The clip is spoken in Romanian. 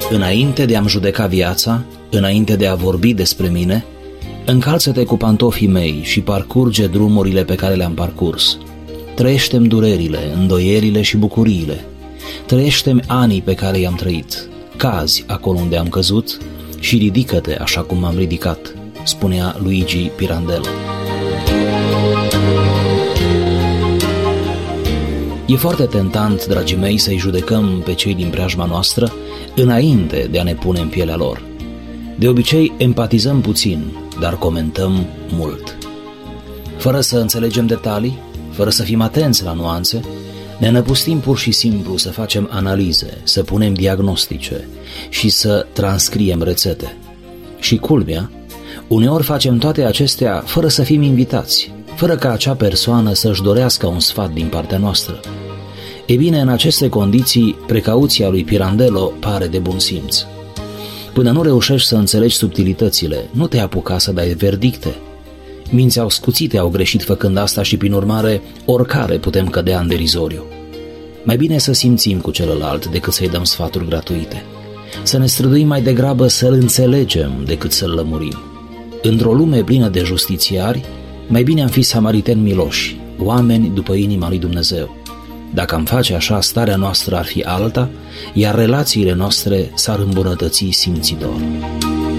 Înainte de a-mi judeca viața, înainte de a vorbi despre mine, încalță-te cu pantofii mei și parcurge drumurile pe care le-am parcurs. Trăiește-mi durerile, îndoierile și bucuriile. Trăiește-mi anii pe care i-am trăit. Cazi acolo unde am căzut și ridică-te așa cum m-am ridicat, spunea Luigi Pirandello. E foarte tentant, dragii mei, să-i judecăm pe cei din preajma noastră înainte de a ne pune în pielea lor. De obicei empatizăm puțin, dar comentăm mult. Fără să înțelegem detalii, fără să fim atenți la nuanțe, ne năpustim pur și simplu să facem analize, să punem diagnostice și să transcriem rețete. Și culmea, uneori facem toate acestea fără să fim invitați, fără ca acea persoană să-și dorească un sfat din partea noastră. E bine, în aceste condiții, precauția lui Pirandello pare de bun simț. Până nu reușești să înțelegi subtilitățile, nu te apuca să dai verdicte. Minți ascuțite au greșit făcând asta și, prin urmare, oricare putem cădea în derizoriu. Mai bine să simțim cu celălalt decât să-i dăm sfaturi gratuite. Să ne străduim mai degrabă să-l înțelegem decât să-l lămurim. Într-o lume plină de justițiari, mai bine am fi samariteni miloși, oameni după inima lui Dumnezeu. Dacă am face așa, starea noastră ar fi alta, iar relațiile noastre s-ar îmbunătăți simțitor.